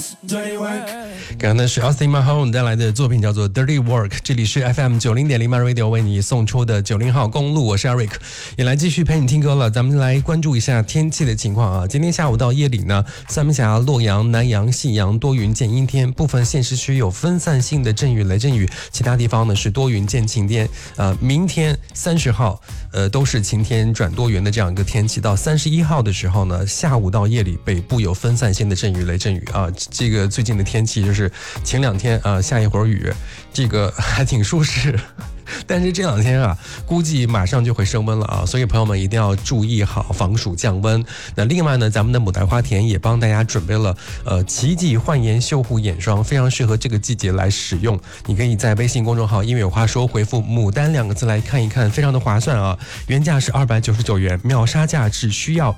刚刚呢是 Austin Mahone 带来的作品叫做 Dirty Work， 这里是 FM 90.0 Radio 为你送出的90号公路，我是 Eric， 也来继续陪你听歌了。咱们来关注一下天气的情况啊。今天下午到夜里呢，三门峡、洛阳、南阳、信阳多云见阴天，部分县市区有分散性的阵雨、雷阵雨，其他地方呢是多云见晴天。明天30号都是晴天转多云的这样一个天气，到31号的时候呢，下午到夜里北部有分散性的阵雨、雷阵雨啊。这个最近的天气就是前2天下一会儿雨，这个还挺舒适。但是这2天估计马上就会升温了啊，所以朋友们一定要注意好防暑降温。那另外呢，咱们的牡丹花田也帮大家准备了奇迹焕颜修护眼霜，非常适合这个季节来使用。你可以在微信公众号音乐有话说回复牡丹2个字来看一看，非常的划算啊，原价是299元，秒杀价只需要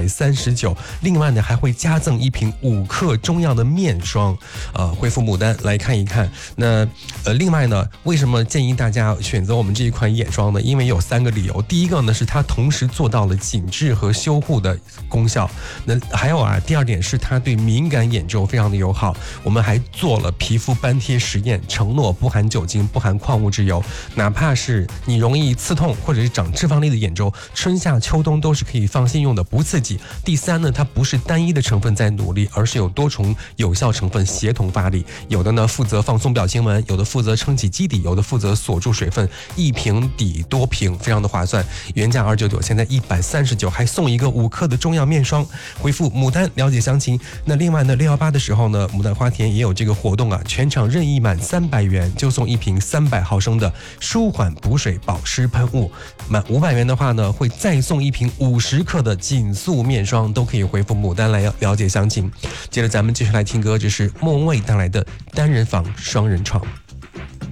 139。另外呢，还会加赠1瓶5克中药的面霜，回复牡丹来看一看。那另外呢，为什么建议大家选择我们这一款眼霜呢？因为有3个理由。第一个呢，是它同时做到了紧致和修护的功效。那还有第2点是它对敏感眼周非常的友好。我们还做了皮肤斑贴实验，承诺不含酒精、不含矿物质油，哪怕是你容易刺痛或者是长脂肪粒的眼周，春夏秋冬都是可以放心用的，不刺激。第3呢，它不是单一的成分在努力，而是有多重有效成分协同发力。有的呢负责放松表情纹，有的负责撑起基底，有的负责锁住水分，一瓶抵多瓶，非常的划算。原价299，现在139，还送一个5克的中药面霜。回复牡丹了解详情。那另外呢，618的时候呢，牡丹花田也有这个活动全场任意满300元就送1瓶300毫升的舒缓补水保湿喷雾，满500元的话呢，会再送1瓶50克的紧速面霜，都可以回复牡丹来了解详情。接着咱们继续来听歌，这是莫文蔚带来的单人房双人床。